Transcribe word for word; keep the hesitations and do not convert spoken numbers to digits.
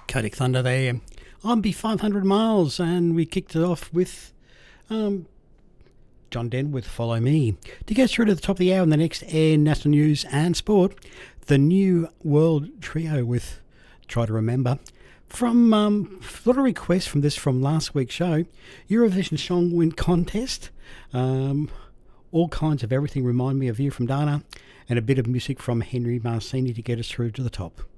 Kodiak Thunder there. I'm Be five hundred Miles, and we kicked it off with um, John Denver with Follow Me. To get through to the top of the hour in the next air, national news and sport, the New World Trio with Try to Remember. From um, a lot of requests from this from last week's show, Eurovision Song Win Contest, um, All Kinds of Everything Remind Me of You from Dana, and a bit of music from Henry Marcini to get us through to the top.